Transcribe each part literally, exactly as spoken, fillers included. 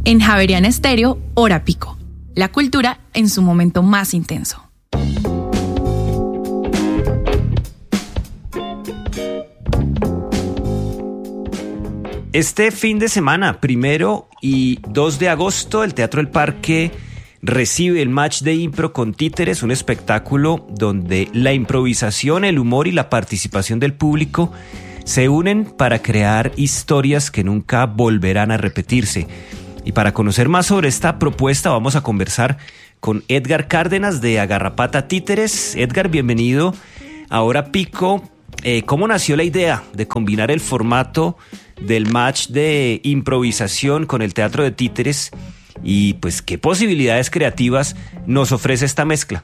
En Javeriana Estéreo, Hora Pico. La cultura en su momento más intenso. Este fin de semana, primero y dos de agosto, el Teatro El Parque recibe el Match de Impro con Títeres, un espectáculo donde la improvisación, el humor y la participación del público se unen para crear historias que nunca volverán a repetirse. Y para conocer más sobre esta propuesta vamos a conversar con Edgar Cárdenas de Agarrapata Títeres. Edgar, bienvenido a Hora Pico. Eh, ¿Cómo nació la idea de combinar el formato del match de improvisación con el teatro de títeres? Y pues, ¿qué posibilidades creativas nos ofrece esta mezcla?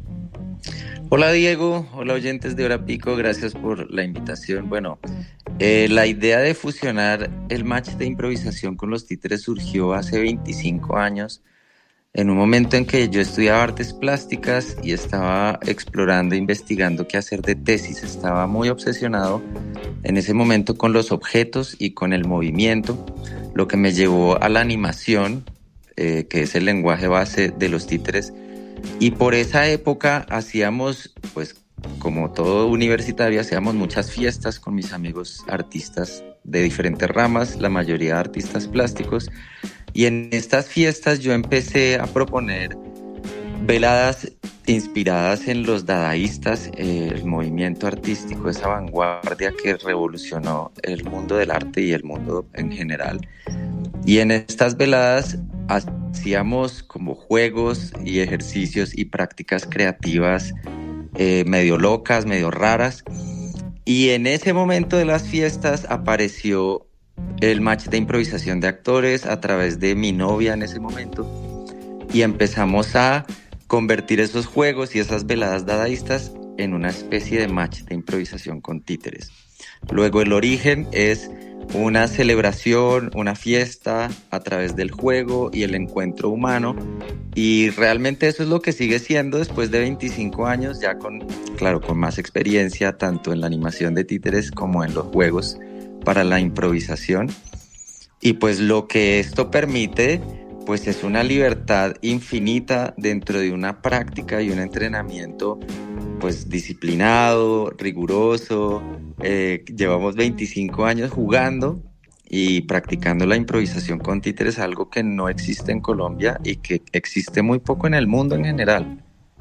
Hola Diego, hola oyentes de Hora Pico, gracias por la invitación. Bueno, eh, la idea de fusionar el match de improvisación con los títeres surgió hace veinticinco años, en un momento en que yo estudiaba artes plásticas y estaba explorando, investigando qué hacer de tesis. Estaba muy obsesionado en ese momento con los objetos y con el movimiento, lo que me llevó a la animación, eh, que es el lenguaje base de los títeres. Y por esa época hacíamos, pues como todo universitario, hacíamos muchas fiestas con mis amigos artistas de diferentes ramas, la mayoría artistas plásticos. Y en estas fiestas yo empecé a proponer veladas inspiradas en los dadaístas, eh, el movimiento artístico, esa vanguardia que revolucionó el mundo del arte y el mundo en general. Y en estas veladas hacíamos como juegos y ejercicios y prácticas creativas eh, medio locas, medio raras. Y en ese momento de las fiestas apareció el match de improvisación de actores a través de mi novia en ese momento. Y empezamos a convertir esos juegos y esas veladas dadaístas en una especie de match de improvisación con títeres. Luego el origen es una celebración, una fiesta a través del juego y el encuentro humano, y realmente eso es lo que sigue siendo después de veinticinco años, ya con, claro, con más experiencia tanto en la animación de títeres como en los juegos para la improvisación. Y pues lo que esto permite pues es una libertad infinita dentro de una práctica y un entrenamiento pues disciplinado, riguroso. Eh, llevamos veinticinco años jugando y practicando la improvisación con títeres, algo que no existe en Colombia y que existe muy poco en el mundo en general.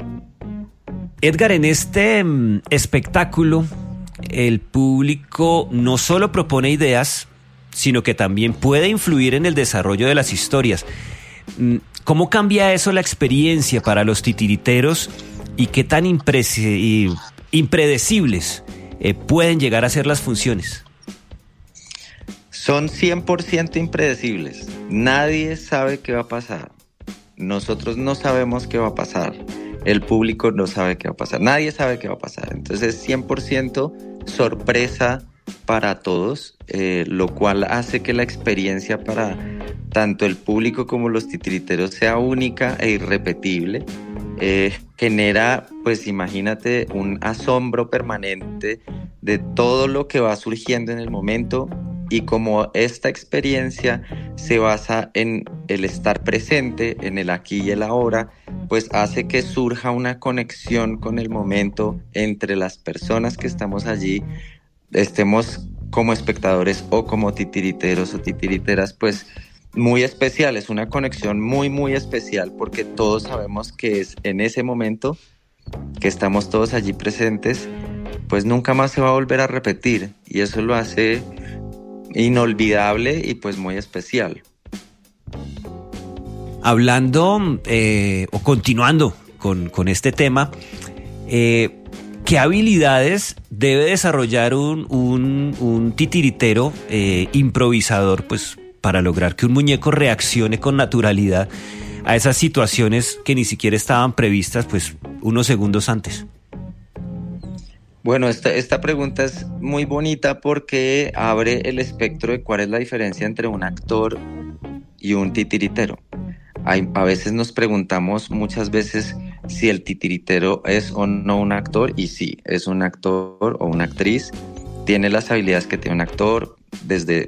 Edgar, en este um, espectáculo el público no solo propone ideas, sino que también puede influir en el desarrollo de las historias. ¿Cómo cambia eso la experiencia para los titiriteros y qué tan impre- impredecibles eh, pueden llegar a ser las funciones? Son cien por ciento impredecibles. Nadie sabe qué va a pasar. Nosotros no sabemos qué va a pasar. El público no sabe qué va a pasar. Nadie sabe qué va a pasar. Entonces es cien por ciento sorpresa para todos, eh, lo cual hace que la experiencia para tanto el público como los titiriteros sea única e irrepetible. Eh, genera, pues imagínate, un asombro permanente de todo lo que va surgiendo en el momento, y como esta experiencia se basa en el estar presente, en el aquí y el ahora, pues hace que surja una conexión con el momento entre las personas que estamos allí, estemos como espectadores o como titiriteros o titiriteras, pues muy especial. Es una conexión muy muy especial porque todos sabemos que es en ese momento que estamos todos allí presentes, pues nunca más se va a volver a repetir, y eso lo hace inolvidable y pues muy especial. Hablando eh, o continuando con, con este tema, eh, ¿qué habilidades debe desarrollar un, un, un titiritero eh, improvisador, pues, para lograr que un muñeco reaccione con naturalidad a esas situaciones que ni siquiera estaban previstas, pues, unos segundos antes? Bueno, esta, esta pregunta es muy bonita porque abre el espectro de cuál es la diferencia entre un actor y un titiritero. Hay, a veces nos preguntamos muchas veces si el titiritero es o no un actor, y sí, es un actor o una actriz. Tiene las habilidades que tiene un actor, desde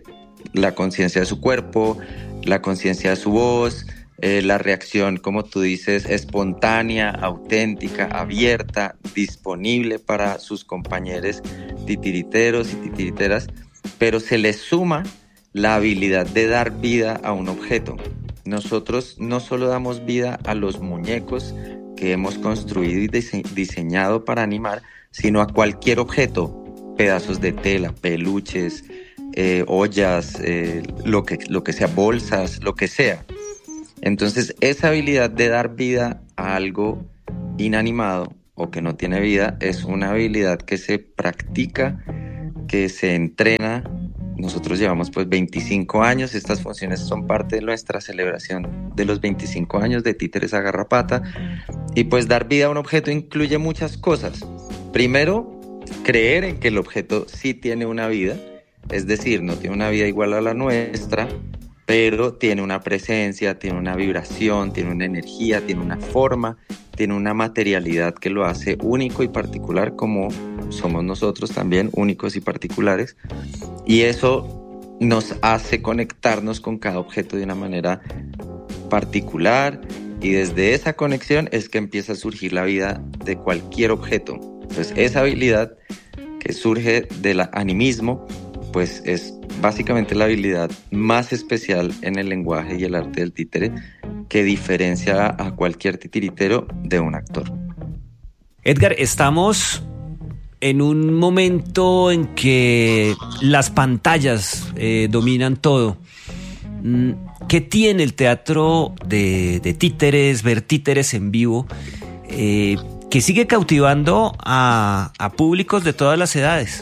la conciencia de su cuerpo, la conciencia de su voz, eh, la reacción, como tú dices, espontánea, auténtica, abierta, disponible para sus compañeros titiriteros y titiriteras, pero se les suma la habilidad de dar vida a un objeto. Nosotros no solo damos vida a los muñecos que hemos construido y dise- diseñado para animar, sino a cualquier objeto, pedazos de tela, peluches, eh, ollas, eh, lo que, lo que sea, bolsas, lo que sea. Entonces, esa habilidad de dar vida a algo inanimado o que no tiene vida es una habilidad que se practica, que se entrena. Nosotros llevamos pues veinticinco años, estas funciones son parte de nuestra celebración de los veinticinco años de Títeres a Garrapata, y pues dar vida a un objeto incluye muchas cosas. Primero, creer en que el objeto sí tiene una vida, es decir, no tiene una vida igual a la nuestra, pero tiene una presencia, tiene una vibración, tiene una energía, tiene una forma, tiene una materialidad que lo hace único y particular, como somos nosotros también únicos y particulares, y eso nos hace conectarnos con cada objeto de una manera particular, y desde esa conexión es que empieza a surgir la vida de cualquier objeto. Entonces, esa habilidad que surge del animismo, pues es básicamente la habilidad más especial en el lenguaje y el arte del títere, que diferencia a cualquier titiritero de un actor. Edgar, estamos en un momento en que las pantallas eh, dominan todo. ¿Qué tiene el teatro de, de títeres, ver títeres en vivo, eh, que sigue cautivando a, a públicos de todas las edades?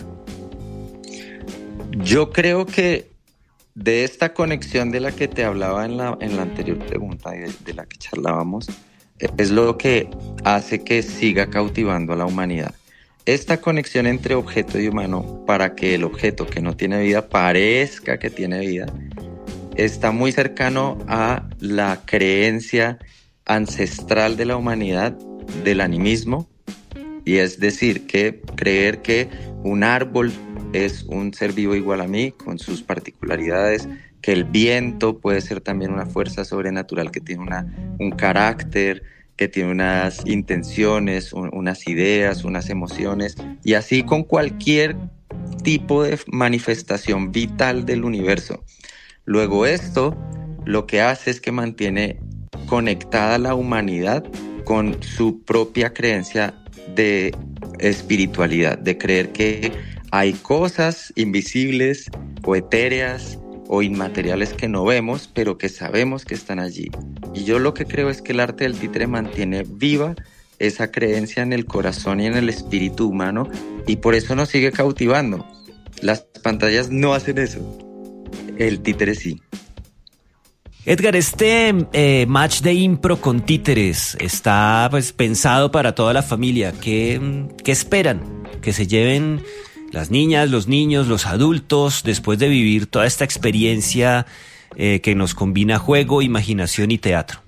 Yo creo que de esta conexión de la que te hablaba en la, en la anterior pregunta y de, de la que charlábamos, es lo que hace que siga cautivando a la humanidad. Esta conexión entre objeto y humano, para que el objeto que no tiene vida parezca que tiene vida, está muy cercano a la creencia ancestral de la humanidad del animismo, y es decir, que creer que un árbol es un ser vivo igual a mí, con sus particularidades, que el viento puede ser también una fuerza sobrenatural que tiene una, un carácter, que tiene unas intenciones, un, unas ideas, unas emociones, y así con cualquier tipo de manifestación vital del universo. Luego esto lo que hace es que mantiene conectada la humanidad con su propia creencia de espiritualidad, de creer que hay cosas invisibles o etéreas o inmateriales que no vemos, pero que sabemos que están allí. Y yo lo que creo es que el arte del títere mantiene viva esa creencia en el corazón y en el espíritu humano, y por eso nos sigue cautivando. Las pantallas no hacen eso, el títere sí. Edgar, este eh, match de impro con títeres está pues pensado para toda la familia. ¿Qué, qué esperan? Que se lleven las niñas, los niños, los adultos, después de vivir toda esta experiencia eh, que nos combina juego, imaginación y teatro.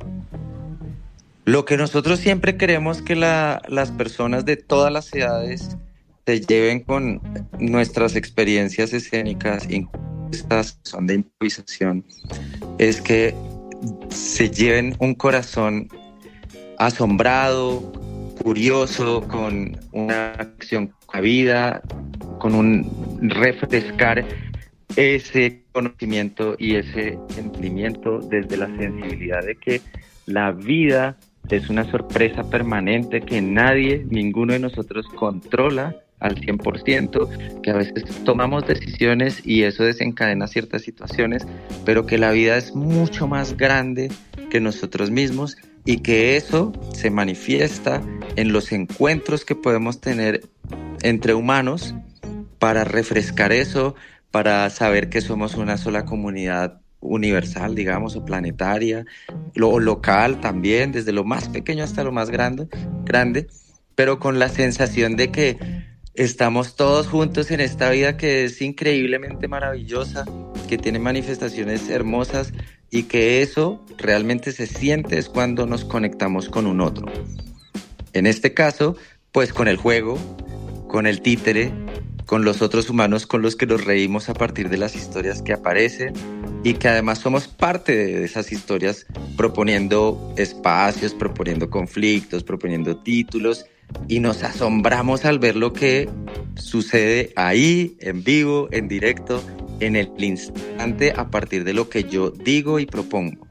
Lo que nosotros siempre queremos que la, las personas de todas las edades se lleven con nuestras experiencias escénicas, estas son de improvisación, es que se lleven un corazón asombrado, curioso, con una acción con la vida, con un refrescar ese conocimiento y ese sentimiento desde la sensibilidad de que la vida es una sorpresa permanente que nadie, ninguno de nosotros controla al cien por ciento, que a veces tomamos decisiones y eso desencadena ciertas situaciones, pero que la vida es mucho más grande que nosotros mismos y que eso se manifiesta en los encuentros que podemos tener entre humanos para refrescar eso, para saber que somos una sola comunidad universal, digamos, o planetaria, o local también, desde lo más pequeño hasta lo más grande, grande, pero con la sensación de que estamos todos juntos en esta vida que es increíblemente maravillosa, que tiene manifestaciones hermosas y que eso realmente se siente es cuando nos conectamos con un otro. En este caso, pues con el juego, con el títere, con los otros humanos con los que nos reímos a partir de las historias que aparecen y que además somos parte de esas historias proponiendo espacios, proponiendo conflictos, proponiendo títulos y nos asombramos al ver lo que sucede ahí, en vivo, en directo, en el instante a partir de lo que yo digo y propongo.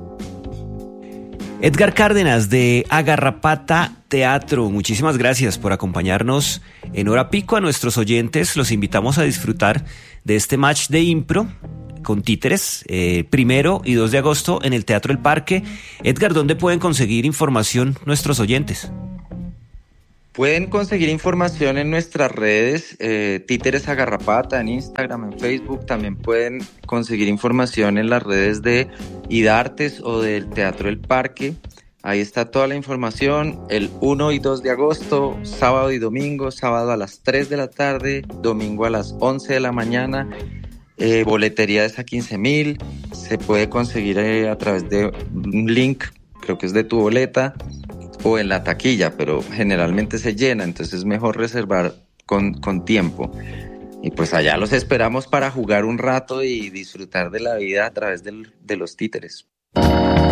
Edgar Cárdenas de Agarrapata Teatro, muchísimas gracias por acompañarnos en Hora Pico. A nuestros oyentes los invitamos a disfrutar de este match de impro con títeres, eh, primero y dos de agosto en el Teatro El Parque. Edgar, ¿dónde pueden conseguir información nuestros oyentes? Pueden conseguir información en nuestras redes, eh, Títeres Agarrapata, en Instagram, en Facebook. También pueden conseguir información en las redes de IDARTES o del Teatro El Parque. Ahí está toda la información, el uno y dos de agosto, sábado y domingo, sábado a las tres de la tarde, domingo a las once de la mañana. Eh, boletería es a quince mil, se puede conseguir eh, a través de un link, creo que es de Tu Boleta, o en la taquilla, pero generalmente se llena, entonces es mejor reservar con, con tiempo. Y pues allá los esperamos para jugar un rato y disfrutar de la vida a través del, de los títeres.